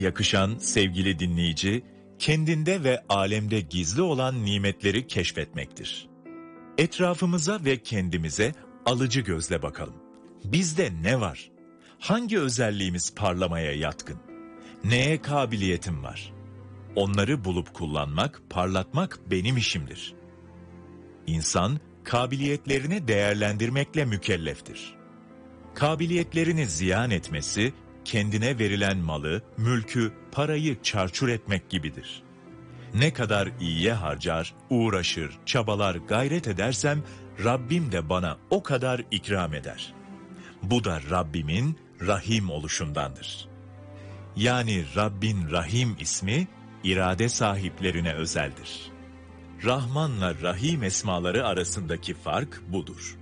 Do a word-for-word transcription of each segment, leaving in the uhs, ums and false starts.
Yakışan sevgili dinleyici, kendinde ve alemde gizli olan nimetleri keşfetmektir. Etrafımıza ve kendimize alıcı gözle bakalım. Bizde ne var? Hangi özelliğimiz parlamaya yatkın? Neye kabiliyetim var? Onları bulup kullanmak, parlatmak benim işimdir. İnsan, kabiliyetlerini değerlendirmekle mükelleftir. Kabiliyetlerini ziyan etmesi, kendine verilen malı, mülkü, parayı çarçur etmek gibidir. Ne kadar iyiye harcar, uğraşır, çabalar, gayret edersem, Rabbim de bana o kadar ikram eder. Bu da Rabbimin Rahim oluşundandır. Yani Rabbin Rahim ismi, irade sahiplerine özeldir. Rahmanla Rahim esmaları arasındaki fark budur.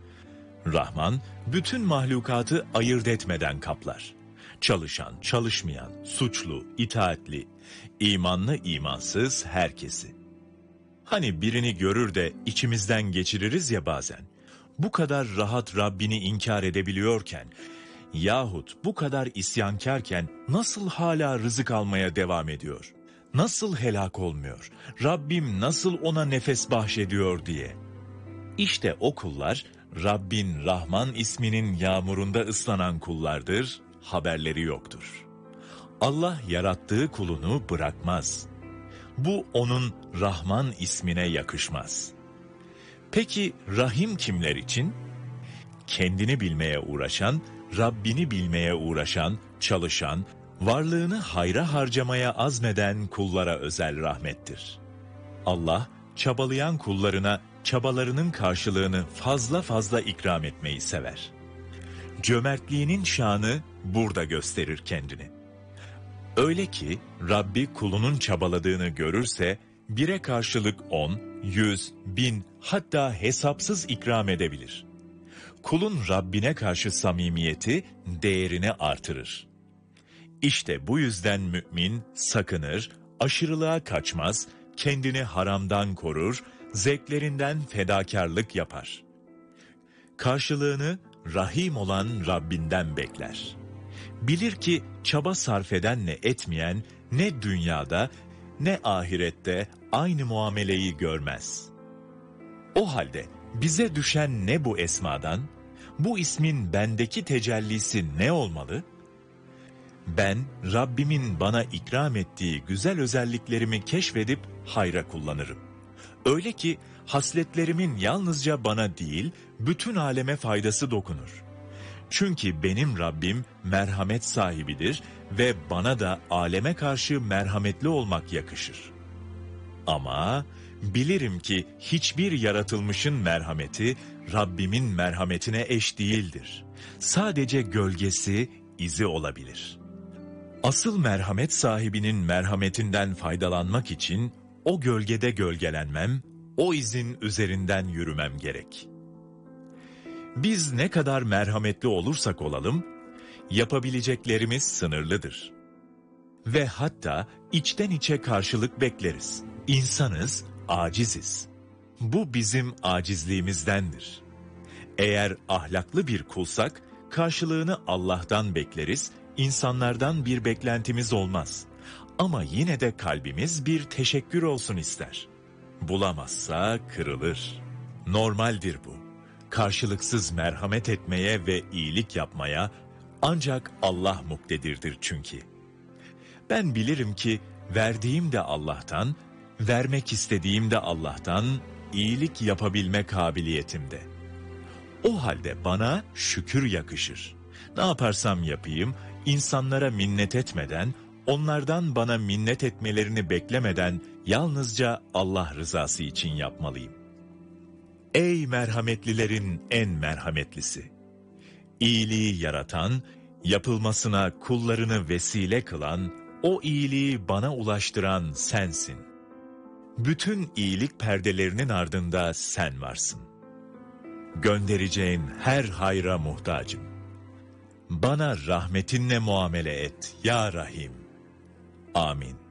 Rahman, bütün mahlukatı ayırt etmeden kaplar. Çalışan, çalışmayan, suçlu, itaatli, imanlı, imansız herkesi. Hani birini görür de içimizden geçiririz ya bazen, bu kadar rahat Rabbini inkar edebiliyorken, yahut bu kadar isyankarken nasıl hala rızık almaya devam ediyor? Nasıl helak olmuyor? Rabbim nasıl ona nefes bahşediyor diye. İşte o kullar, Rabbin Rahman isminin yağmurunda ıslanan kullardır, haberleri yoktur. Allah yarattığı kulunu bırakmaz. Bu onun Rahman ismine yakışmaz. Peki Rahim kimler için? Kendini bilmeye uğraşan, Rabbini bilmeye uğraşan, çalışan, varlığını hayra harcamaya azmeden kullara özel rahmettir. Allah, çabalayan kullarına çabalarının karşılığını fazla fazla ikram etmeyi sever. Cömertliğinin şanı burada gösterir kendini. Öyle ki Rabbi kulunun çabaladığını görürse bire karşılık on, yüz, bin hatta hesapsız ikram edebilir. Kulun Rabbine karşı samimiyeti değerini artırır. İşte bu yüzden mümin sakınır, aşırılığa kaçmaz, kendini haramdan korur, zevklerinden fedakarlık yapar. Karşılığını Rahim olan Rabbinden bekler. Bilir ki çaba sarf edenle etmeyen ne dünyada ne ahirette aynı muameleyi görmez. O halde bize düşen ne bu esmadan, bu ismin bendeki tecellisi ne olmalı? Ben Rabbimin bana ikram ettiği güzel özelliklerimi keşfedip hayra kullanırım. Öyle ki hasletlerimin yalnızca bana değil, bütün aleme faydası dokunur. Çünkü benim Rabbim merhamet sahibidir ve bana da aleme karşı merhametli olmak yakışır. Ama bilirim ki hiçbir yaratılmışın merhameti Rabbimin merhametine eş değildir. Sadece gölgesi, izi olabilir. Asıl merhamet sahibinin merhametinden faydalanmak için o gölgede gölgelenmem, o izin üzerinden yürümem gerek. Biz ne kadar merhametli olursak olalım, yapabileceklerimiz sınırlıdır. Ve hatta içten içe karşılık bekleriz. İnsanız, aciziz. Bu bizim acizliğimizdendir. Eğer ahlaklı bir kulsak, karşılığını Allah'tan bekleriz, insanlardan bir beklentimiz olmaz. Ama yine de kalbimiz bir teşekkür olsun ister. Bulamazsa kırılır. Normaldir bu. Karşılıksız merhamet etmeye ve iyilik yapmaya ancak Allah muktedirdir çünkü. Ben bilirim ki verdiğim de Allah'tan, vermek istediğim de Allah'tan, iyilik yapabilme kabiliyetimde. O halde bana şükür yakışır. Ne yaparsam yapayım, insanlara minnet etmeden, onlardan bana minnet etmelerini beklemeden yalnızca Allah rızası için yapmalıyım. Ey merhametlilerin en merhametlisi! İyiliği yaratan, yapılmasına kullarını vesile kılan, o iyiliği bana ulaştıran sensin. Bütün iyilik perdelerinin ardında sen varsın. Göndereceğin her hayra muhtacım. Bana rahmetinle muamele et ya Rahim. Amin.